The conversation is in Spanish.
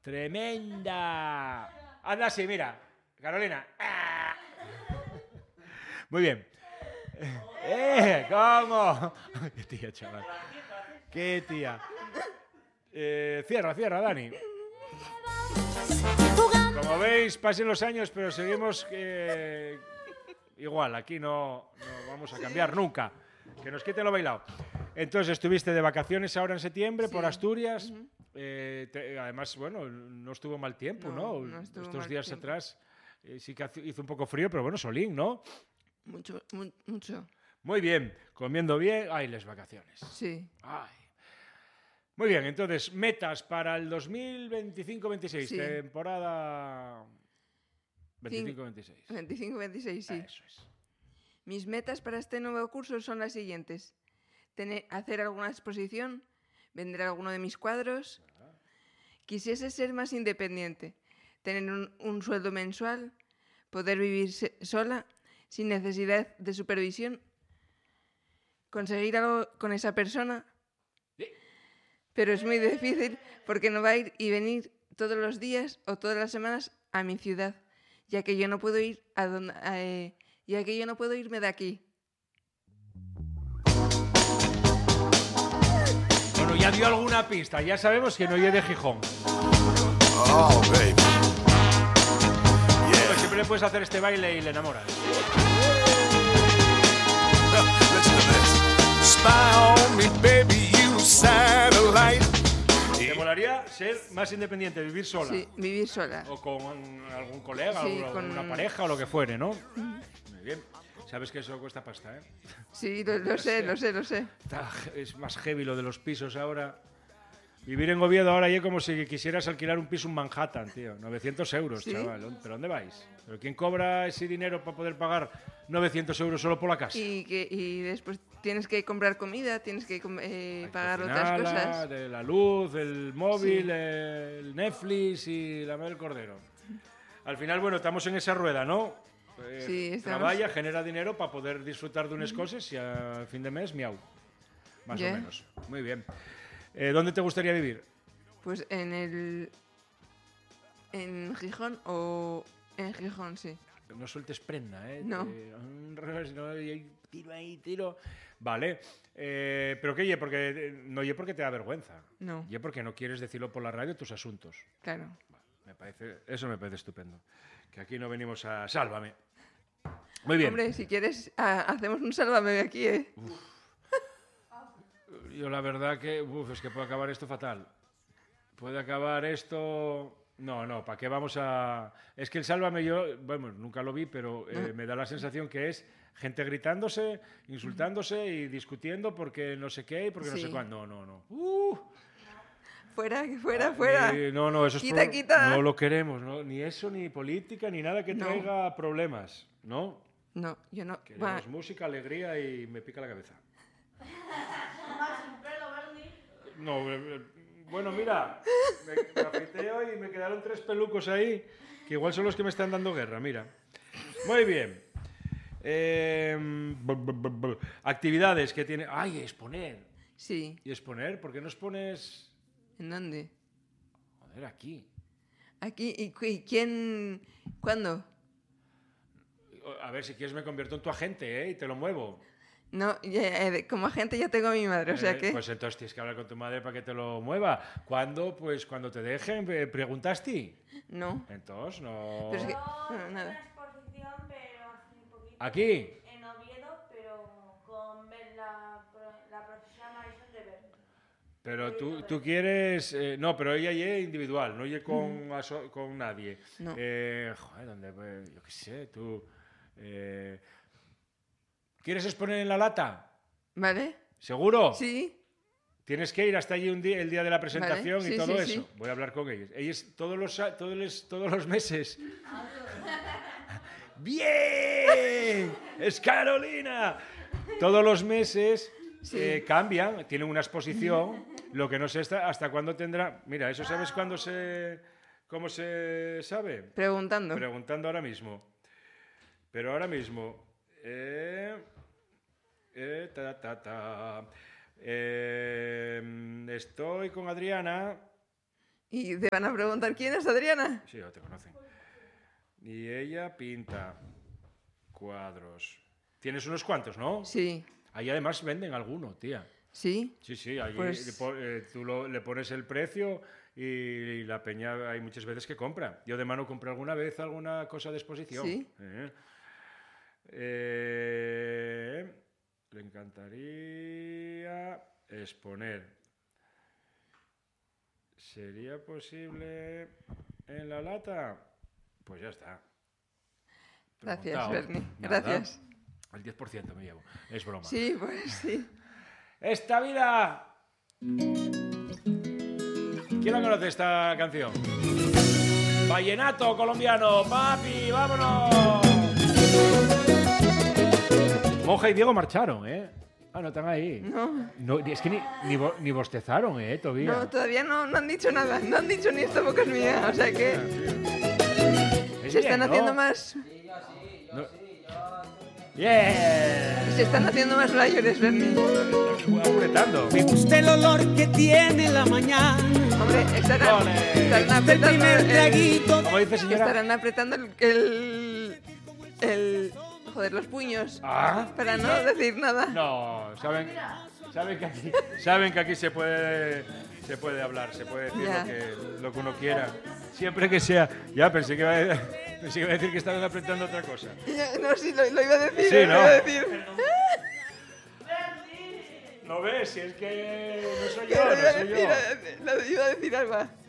Tremenda. Anda así, mira. Carolina. Muy bien. ¿Cómo? Qué tía, chaval. Qué tía. Cierra, Dani. Como veis, pasen los años, pero seguimos igual. Aquí no vamos a cambiar nunca. Que nos quiten lo bailado. Entonces, estuviste de vacaciones ahora en septiembre por Asturias. Además, bueno, no estuvo mal tiempo, ¿no? Estos días atrás sí que hizo un poco frío, pero bueno, solín, ¿no? Mucho. Muy bien, comiendo bien. Ay, las vacaciones. Sí. Ay. Muy bien, entonces, metas para el 2025-26, Sí. temporada 25-26. 25-26, sí. Eso es. Mis metas para este nuevo curso son las siguientes. Hacer alguna exposición, vender alguno de mis cuadros. Quisiese ser más independiente, tener un sueldo mensual, poder vivir sola, sin necesidad de supervisión, conseguir algo con esa persona, pero es muy difícil porque no va a ir y venir todos los días o todas las semanas a mi ciudad, ya que yo no puedo ir ya que yo no puedo irme de aquí. Bueno, ya dio alguna pista, ya sabemos que no es de Gijón. Oh, baby. Pues siempre le puedes hacer este baile y le enamoras. Listen to this. Spy on me, baby, you satellite. ¿Te molaría ser más independiente, vivir sola? Sí, vivir sola. O con algún colega, Sí, o con una pareja o lo que fuere, ¿no? Muy bien. Sabes que eso cuesta pasta, ¿eh? Sí, lo sé. Es más heavy lo de los pisos ahora. Vivir en Oviedo ahora ya es como si quisieras alquilar un piso en Manhattan, tío. 900 euros, ¿Sí? chaval. ¿Pero dónde vais? ¿Pero quién cobra ese dinero para poder pagar 900 euros solo por la casa? Y después tienes que comprar comida, tienes que pagar Cocinarla, otras cosas. de la luz, el móvil, Sí. el Netflix y la madre del cordero. Al final, bueno, estamos en esa rueda, ¿no? Sí, estamos. Trabaja, genera dinero para poder disfrutar de unas cosas y a fin de mes, miau. Más o menos. Muy bien. ¿Dónde te gustaría vivir? Pues en Gijón o en Gijón, sí. No sueltes prenda, ¿eh? No. Tiro ahí, tiro. Vale. ¿Pero qué? No porque te da vergüenza. No. Y porque no quieres decirlo por la radio tus asuntos. Claro. Eso me parece estupendo. Que aquí no venimos a sálvame. Muy bien. Hombre, si quieres, hacemos un sálvame de aquí, ¿eh? Yo la verdad que... es que puede acabar esto fatal. Puede acabar esto... No, ¿para qué vamos a...? Es que el Sálvame yo, bueno, nunca lo vi, pero me da la sensación que es gente gritándose, insultándose y discutiendo porque no sé qué y porque no sé cuándo. No. Fuera. No, eso es... Quita. No lo queremos, ¿no? Ni eso, ni política, ni nada que traiga problemas, ¿no? No, yo no. Queremos música, alegría y me pica la cabeza. No, bueno, mira, me afeité hoy y me quedaron 3 pelucos ahí, que igual son los que me están dando guerra, mira. Muy bien. Actividades que tiene... ¡Ay, exponer! Sí. ¿Y exponer? ¿Por qué no expones...? ¿En dónde? Joder, aquí. Aquí. ¿Y quién? ¿Cuándo? A ver, si quieres me convierto en tu agente, ¿eh? Y te lo muevo. No, como agente ya tengo a mi madre, o sea que... Pues entonces tienes que hablar con tu madre para que te lo mueva. ¿Cuándo? Pues cuando te dejen. ¿Preguntaste? No. Entonces, no... Pero es que... Una nada. exposición, pero hace un poquito. ¿Aquí? En Oviedo, pero con la profesora Marisol de Verde. Pero tú quieres... no, pero ella es individual, no es con nadie. No. Joder, ¿dónde? Yo qué sé, tú... ¿Quieres exponer en La Lata? ¿Vale? ¿Seguro? Sí. Tienes que ir hasta allí el día de la presentación Vale. y todo eso. Sí. Voy a hablar con ellos. Ellos todos los meses... ¡Bien! ¡Es Carolina! Todos los meses cambian, tienen una exposición. Lo que no sé hasta cuándo tendrá... Mira, ¿eso sabes cuándo cómo se sabe? Preguntando. Preguntando ahora mismo. Pero ahora mismo... estoy con Adriana Y te van a preguntar, ¿quién es Adriana? Sí, te conocen. Y ella pinta cuadros. Tienes unos cuantos, ¿no? Sí. Ahí además venden alguno, tía. ¿Sí? Sí, ahí Pues- tú le pones el precio y la peña hay muchas veces que compra. Yo de mano compré alguna vez alguna cosa de exposición. Sí. Le encantaría exponer. ¿Sería posible en la lata? Pues ya está. Gracias, Preguntado. Berni. Nada. Gracias. El 10% me llevo. Es broma. Sí, pues sí. Esta vida. ¿Quién la conoce esta canción? Vallenato colombiano, papi, vámonos. Monja y Diego marcharon, ¿eh? Ah, no están ahí. No, Es que ni bostezaron, todavía. no, todavía no han dicho nada. No han dicho ni esta boca es mía. O sea que Es se están bien, haciendo ¿no? más... ¡Yeah! Se están haciendo más mayores, Berni. Están apretando. Me gusta el olor que tiene la mañana. Hombre, estarán Ole. El apretando primer traguito. ¿Cómo dice, señora? estarán apretando joder, los puños Ah. para no decir nada. No, saben que aquí se puede hablar, se puede decir Ya. lo que uno quiera. Siempre que sea. Ya pensé que iba a decir que estaban apretando otra cosa. No, sí, lo iba a decir. Sí, lo ¿no? iba a decir. ¿No ves? Si es que no soy Que yo, lo no iba a soy decir, yo. lo iba a decir Alba.